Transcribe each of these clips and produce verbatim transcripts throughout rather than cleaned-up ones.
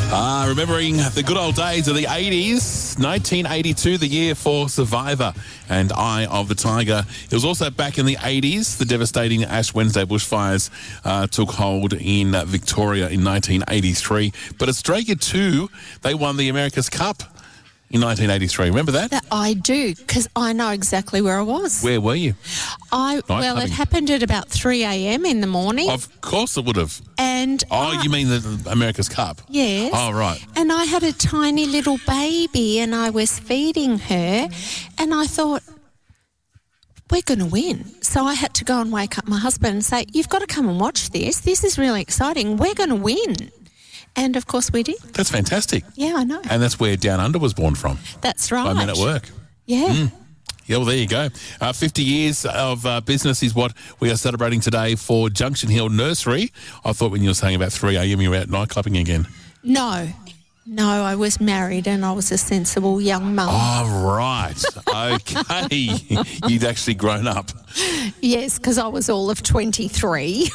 Ah, remembering the good old days of the eighties, nineteen eighty-two, the year for Survivor and Eye of the Tiger. It was also back in the eighties, the devastating Ash Wednesday bushfires uh, took hold in uh, Victoria in nineteen eighty-three. But Australia too, they won the America's Cup in nineteen eighty-three. Remember that? That I do, because I know exactly where I was. Where were you? I Night Well, clubbing. it happened at about three a.m. in the morning. Of course it would have. And Oh, I- you mean the America's Cup? Yes. Oh, right. And I had a tiny little baby and I was feeding her and I thought, we're going to win. So I had to go and wake up my husband and say, you've got to come and watch this. This is really exciting. We're going to win. And, of course, we did. That's fantastic. Yeah, I know. And that's where Down Under was born from. That's right. By Men at Work. Yeah. Mm. Yeah, well, there you go. Uh, fifty years of uh, business is what we are celebrating today for Junction Hill Nursery. I thought when you were saying about three a.m. you were out nightclubbing again. No. No, I was married and I was a sensible young mum. Oh, right. Okay. You'd actually grown up. Yes, because I was all of twenty-three.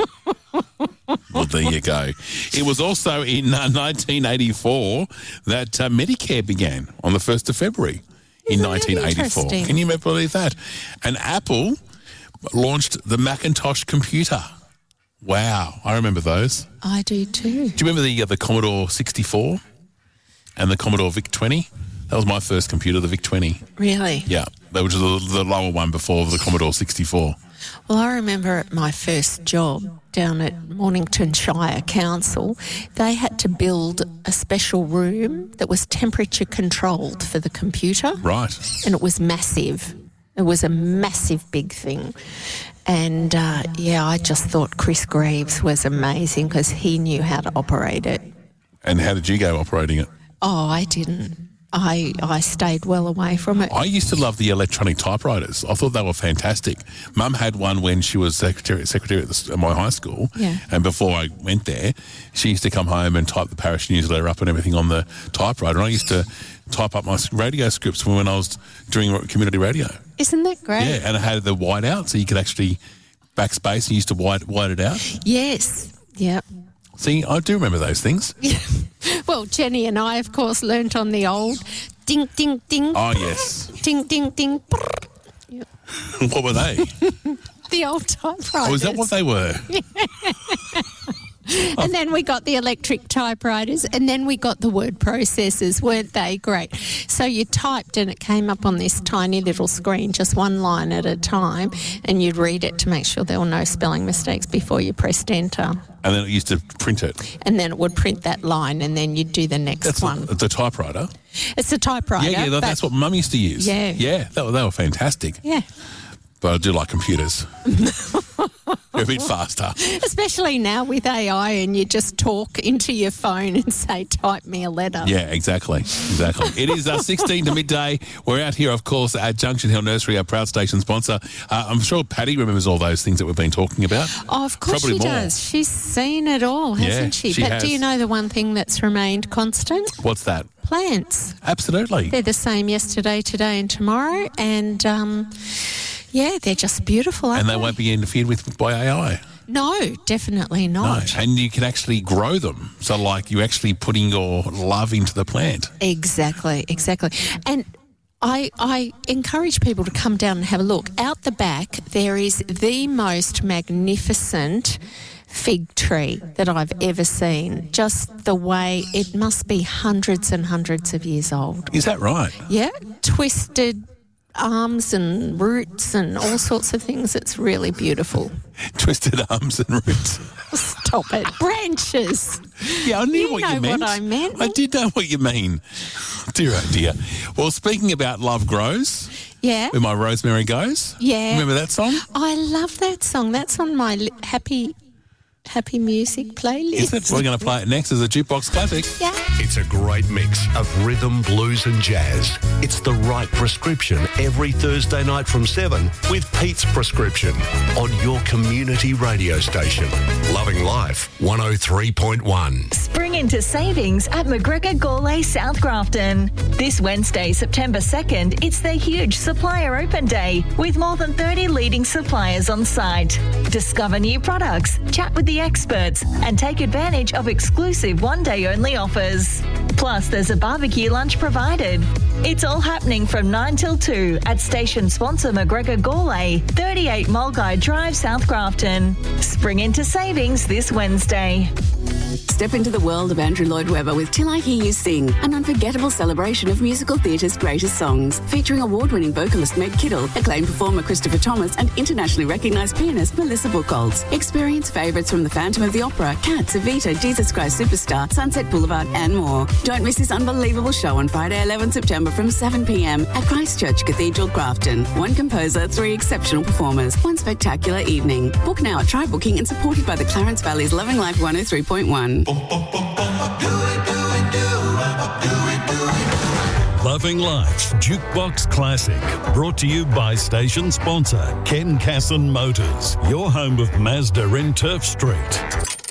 Well, there you go. It was also in uh, nineteen eighty-four that uh, Medicare began on the first of February in Isn't that nineteen eighty-four. interesting? Can you believe that? And Apple launched the Macintosh computer. Wow, I remember those. I do too. Do you remember the uh, the Commodore sixty-four and the Commodore VIC twenty? That was my first computer, the VIC twenty. Really? Yeah, that was the, the lower one before the Commodore sixty-four. Well, I remember at my first job down at Mornington Shire Council, they had to build a special room that was temperature controlled for the computer. Right. And it was massive. It was a massive big thing. And, uh, yeah, I just thought Chris Greaves was amazing because he knew how to operate it. And how did you go operating it? Oh, I didn't. I, I stayed well away from it. I used to love the electronic typewriters. I thought they were fantastic. Mum had one when she was secretary, secretary at, the, at my high school. Yeah. And before I went there, she used to come home and type the parish newsletter up and everything on the typewriter. And I used to type up my radio scripts when I was doing community radio. Isn't that great? Yeah, and it had the white out, so you could actually backspace and you used to white, white it out. Yes. Yep. See, I do remember those things. Well, Jenny and I, of course, learnt on the old ding, ding, ding. Oh, yes. Ding, ding, ding. Yep. What were they? The old typewriters. Oh, is that what they were? And then we got the electric typewriters and then we got the word processors. Weren't they great? So you typed and it came up on this tiny little screen, just one line at a time, and you'd read it to make sure there were no spelling mistakes before you pressed enter. And then it used to print it. And then it would print that line and then you'd do the next That's one. the, the typewriter. It's a typewriter. Yeah, yeah, that, that's what Mum used to use. Yeah. Yeah, they were, they were fantastic. Yeah. But I do like computers. They're a bit faster. Especially now with A I and you just talk into your phone and say, type me a letter. Yeah, exactly. Exactly. It is uh, sixteen to midday. We're out here, of course, at Junction Hill Nursery, our proud station sponsor. Uh, I'm sure Patty remembers all those things that we've been talking about. Oh, of course Probably she more. does. She's seen it all, hasn't Yeah, she? she But has. do you know the one thing that's remained constant? What's that? Plants. Absolutely. They're the same yesterday, today and tomorrow. And, um, yeah, they're just beautiful, aren't And they they? won't be interfered with by A I. No, definitely No. not. And you can actually grow them. So, like, you're actually putting your love into the plant. Exactly, exactly. And I, I encourage people to come down and have a look. Out the back, there is the most magnificent fig tree that I've ever seen. Just the way it must be hundreds and hundreds of years old. Is that right? Yeah, twisted arms and roots and all sorts of things. It's really beautiful. Twisted arms and roots. Stop it. Branches. Yeah, I knew You what know you meant. what I meant. I did know what you mean. Dear, oh dear. Well, speaking about Love Grows, Yeah. where my rosemary goes. Yeah. Remember that song? I love that song. That's on my li- happy, happy music playlist. Is it? We're going to play it next as a jukebox classic. Yeah. It's a great mix of rhythm, blues and jazz. It's the right prescription every Thursday night from seven with Pete's Prescription on your community radio station. Loving Life one oh three point one. Spring into savings at McGregor Gourlay South Grafton. This Wednesday, September second, it's their huge Supplier Open Day with more than thirty leading suppliers on site. Discover new products, chat with the experts and take advantage of exclusive one-day only offers. Plus, there's a barbecue lunch provided. It's all happening from nine till two at station sponsor McGregor Gourlay, thirty-eight Mulgai Drive, South Grafton. Spring into savings this Wednesday. Step into the world of Andrew Lloyd Webber with Till I Hear You Sing, an unforgettable celebration of musical theatre's greatest songs, featuring award-winning vocalist Meg Kittle, acclaimed performer Christopher Thomas, and internationally recognised pianist Melissa Buchholz. Experience favourites from The Phantom of the Opera, Cats, Evita, Jesus Christ Superstar, Sunset Boulevard, and more. Don't miss this unbelievable show on Friday, eleventh September from seven p m at Christchurch Cathedral, Grafton. One composer, three exceptional performers, one spectacular evening. Book now at Try Booking and supported by the Clarence Valley's Loving Life one oh three point one. Loving Life's Jukebox Classic, brought to you by station sponsor Ken Casson Motors, your home of Mazda in Turf Street.